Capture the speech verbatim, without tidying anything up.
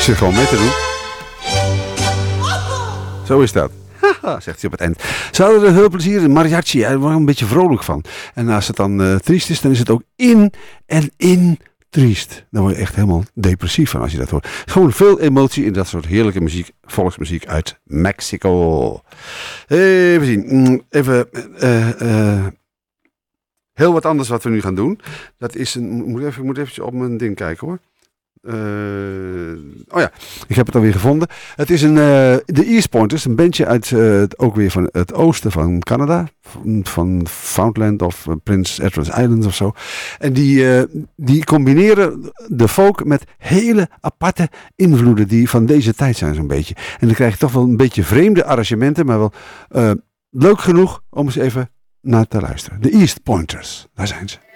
zit gewoon mee te doen. Zo is dat. Haha, zegt hij op het eind. Ze hadden er heel plezier in. Mariachi, daar word ik een beetje vrolijk van. En als het dan uh, triest is, dan is het ook in en in triest. Dan word je echt helemaal depressief van als je dat hoort. Gewoon veel emotie in dat soort heerlijke muziek. Volksmuziek uit Mexico. Even zien. Even... Uh, uh, heel wat anders wat we nu gaan doen. Dat is een... Moet even, ik moet even op mijn ding kijken hoor. Uh, oh ja, ik heb het alweer gevonden. Het is een uh, de East Pointers, een bandje uit uh, ook weer van het oosten van Canada, van, van Foundland of uh, Prince Edward Islands of zo. En die, uh, die combineren de folk met hele aparte invloeden die van deze tijd zijn zo'n beetje. En dan krijg je toch wel een beetje vreemde arrangementen, maar wel uh, leuk genoeg om eens even naar te luisteren. De East Pointers, daar zijn ze.